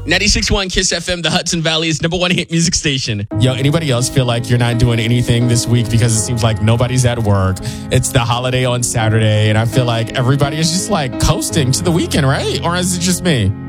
96.1 Kiss FM, the Hudson Valley's number one hit music station. Yo, anybody else feel like you're not doing anything this week because it seems like nobody's at work? It's the holiday on Saturday, and I feel like everybody is just like coasting to the weekend, right? Or is it just me?